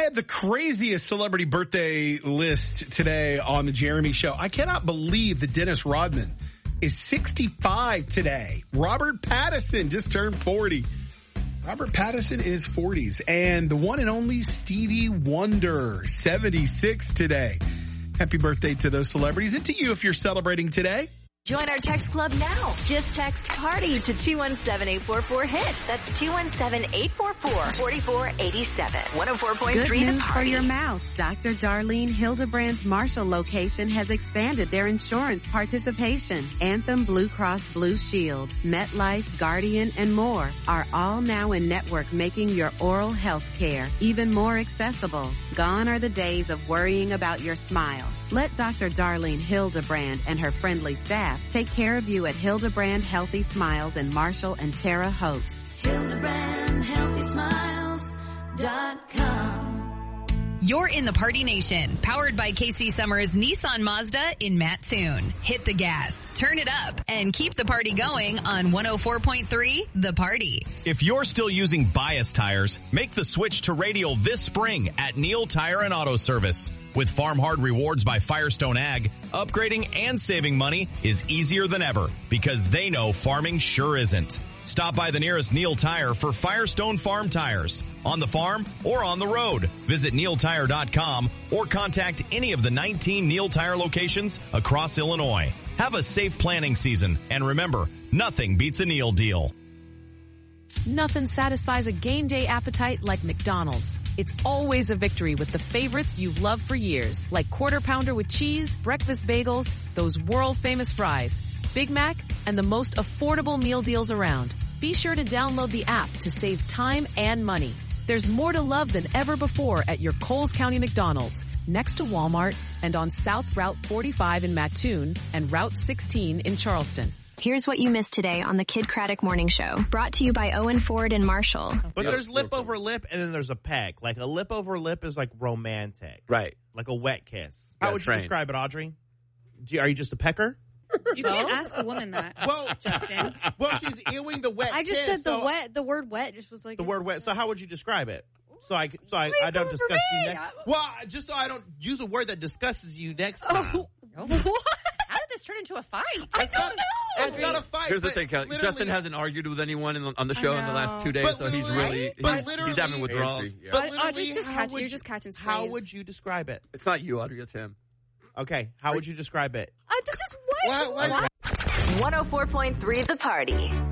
have the craziest celebrity birthday list today on the Jeremy Show. I cannot believe that Dennis Rodman is 65 today. Robert Pattinson just turned 40. Robert Pattinson is 40s. And the one and only Stevie Wonder, 76 today. Happy birthday to those celebrities and to you if you're celebrating today. Join our text club now. Just text PARTY to 217-844-HIT. That's 217-844-4487. 104.3 Good The news for Party. your mouth. Dr. Darlene Hildebrand's Marshall location has expanded their insurance participation. Anthem Blue Cross Blue Shield, MetLife, Guardian, and more are all now in network, making your oral health care even more accessible. Gone are the days of worrying about your smile. Let Dr. Darlene Hildebrand and her friendly staff take care of you at Hildebrand Healthy Smiles in Marshall and Terre Haute. HildebrandHealthySmiles.com. You're in the Party Nation, powered by KC Summers Nissan Mazda in Mattoon. Hit the gas, turn it up, and keep the party going on 104.3 The Party. If you're still using bias tires, make the switch to Radial this spring at Neal Tire and Auto Service. With Farm Hard Rewards by Firestone Ag, upgrading and saving money is easier than ever because they know farming sure isn't. Stop by the nearest Neal Tire for Firestone Farm tires. On the farm or on the road. Visit NealTire.com or contact any of the 19 Neal Tire locations across Illinois. Have a safe planning season, and remember, nothing beats a Neal deal. Nothing satisfies a game day appetite like McDonald's. It's always a victory with the favorites you've loved for years, like Quarter Pounder with cheese, breakfast bagels, those world-famous fries, Big Mac, and the most affordable meal deals around. Be sure to download the app to save time and money. There's more to love than ever before at your Coles County McDonald's, next to Walmart, and on South Route 45 in Mattoon and Route 16 in Charleston. Here's what you missed today on the Kid Craddock Morning Show, brought to you by Owen Ford and Marshall. But there's lip over lip, and then there's a peck. Like a lip over lip is like romantic. Right. Like a wet kiss. How would you describe it, Audrey? Are you just a pecker? You can't ask a woman that. Well, Justin. Well, she's ewing the wet I just kiss, said the word wet just was like the word wet. So how would you describe it? So I don't discuss you next. Well, just so I don't use a word that discusses you next time. What? How did this turn into a fight? I don't know. It's not a fight. Here's the thing, Kelly. Justin hasn't argued with anyone on the show in the last 2 days, But so he's literally- he's having withdrawals. But Audrey's literally, you're just catching strays. how would you describe it? It's not you, Audrey. It's him. Okay, how would you describe it? This is what? 104.3 The Party.